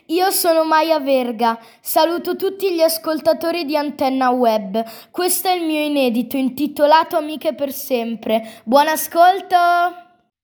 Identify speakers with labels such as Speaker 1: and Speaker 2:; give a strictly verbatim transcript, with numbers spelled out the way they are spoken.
Speaker 1: Io sono Maya Verga, saluto tutti gli ascoltatori di Antenna Web. Questo è il mio inedito intitolato Amiche per sempre. Buon ascolto!